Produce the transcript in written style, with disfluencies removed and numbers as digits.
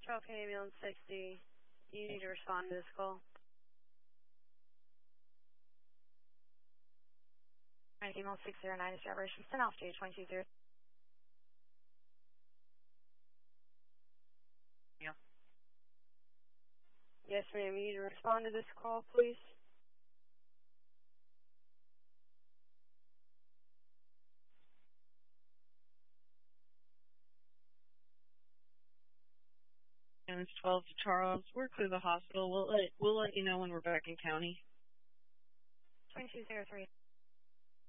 Falcon Ambulance 60. You need to respond to this call. 190609 is driver send off to 220. Yeah. Yes, ma'am. You need to respond to this call, please. And it's 12 to Charles. We're clear the hospital. We'll let you know when we're back in county. 2203.